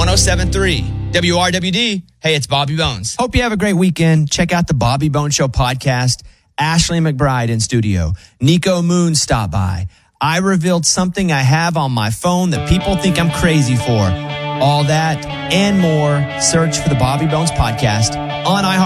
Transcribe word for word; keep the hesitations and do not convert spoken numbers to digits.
oh seven point three W R W D. Hey, it's Bobby Bones. Hope you have a great weekend. Check out the Bobby Bones Show podcast. Ashley McBride in studio. Nico Moon stopped by. I revealed something I have on my phone that people think I'm crazy for. All that and more. Search for the Bobby Bones podcast on iHeart.